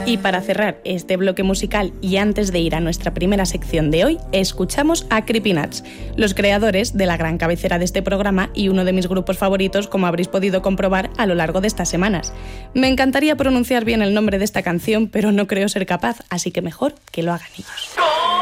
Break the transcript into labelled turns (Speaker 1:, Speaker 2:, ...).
Speaker 1: Y para cerrar este bloque musical y antes de ir a nuestra primera sección de hoy, escuchamos a Creepy Nuts, los creadores de la gran cabecera de este programa y uno de mis grupos favoritos, como habréis podido comprobar a lo largo de estas semanas. Me encantaría pronunciar bien el nombre de esta canción, pero no creo ser capaz, así que mejor que lo hagan ellos.